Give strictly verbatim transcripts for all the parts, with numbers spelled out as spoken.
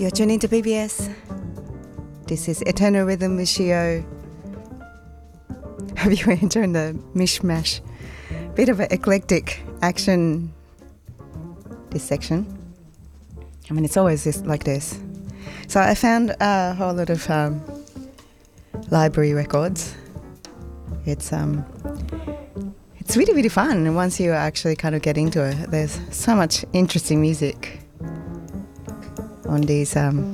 You're tuning to P B S. This is Eternal Rhythm with Shio. Hope you are enjoying the mishmash. Bit of an eclectic action this section. I mean, it's always just like this. So I found a whole lot of um, library records. It's um, it's really, really fun. And once you actually kind of get into it, there's so much interesting music on these. Um,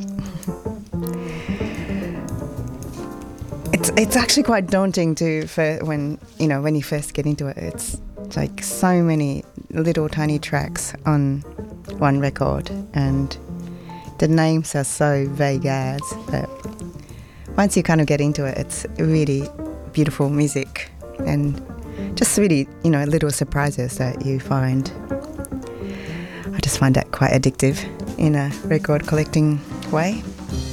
it's it's actually quite daunting to for when you know when you first get into it. It's like so many little tiny tracks on one record, and the names are so vague as. But once you kind of get into it, it's really beautiful music and just really you know little surprises that you find. I just find that quite addictive in a record collecting way.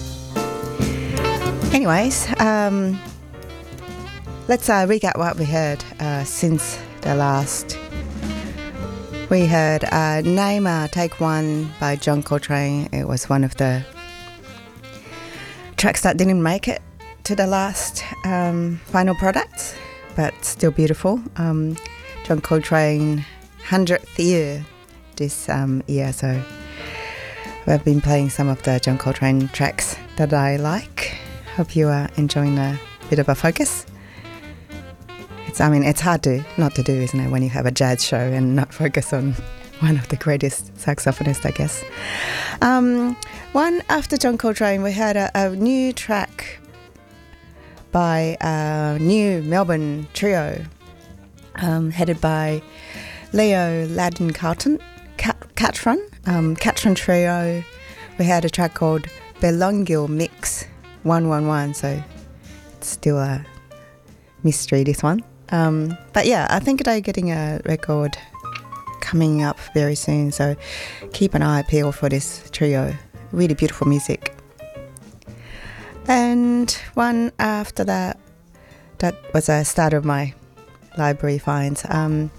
Anyways, um, let's uh, recap what we heard uh, since the last. We heard uh, Name uh, Take One by John Coltrane. It was one of the tracks that didn't make it to the last um, final product, but still beautiful. Um, John Coltrane, hundredth year this um, year, so we've been playing some of the John Coltrane tracks that I like. Hope you are enjoying a bit of a focus. It's, I mean, it's hard to not to do, isn't it, when you have a jazz show and not focus on one of the greatest saxophonists, I guess. Um, one after John Coltrane, we had a, a new track by a new Melbourne trio um, headed by Leo Ladin Carlton. Cat, Catron, um, Catron Trio. We had a track called Belongil Mix one one one, so it's still a mystery, this one. Um, but yeah, I think they're getting a record coming up very soon, so keep an eye peeled for this trio. Really beautiful music. And one after that, that was a start of my library finds. Um,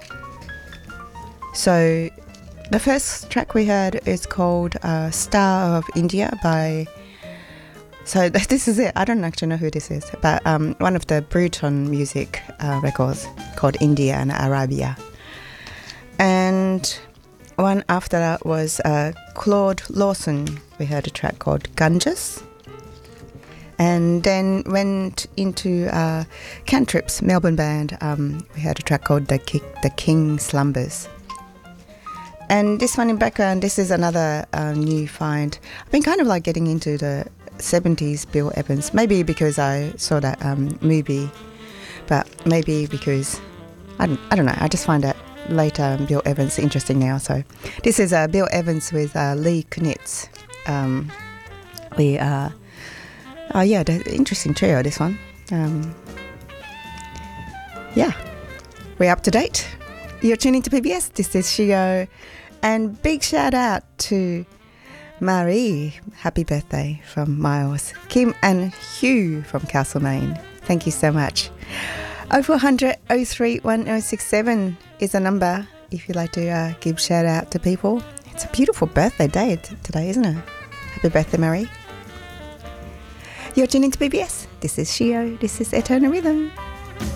so the first track we heard is called uh, Star of India by... So this is it. I don't actually know who this is, but um, one of the Bruton music uh, records called India and Arabia. And one after that was uh, Claude Lawson. We heard a track called Ganges. And then went into uh, Cantrip's Melbourne band. Um, we had a track called The, Ki- the King Slumbers. And this one in background, this is another uh, new find. I've been kind of like getting into the seventies Bill Evans, maybe because I saw that um, movie, but maybe because, I don't, I don't know, I just find that later Bill Evans interesting now. So this is uh, Bill Evans with uh, Lee Kunitz. Um, we, uh, oh yeah, the interesting trio, this one. Um, yeah, we're up to date. You're tuning to P B S. This is Shio. And big shout out to Marie. Happy birthday from Miles. Kim and Hugh from Castlemaine. Thank you so much. oh four hundred, oh three one oh six seven is a number if you'd like to uh, give shout out to people. It's a beautiful birthday day t- today, isn't it? Happy birthday, Marie. You're tuning to P B S. This is Shio. This is Eternal Rhythm.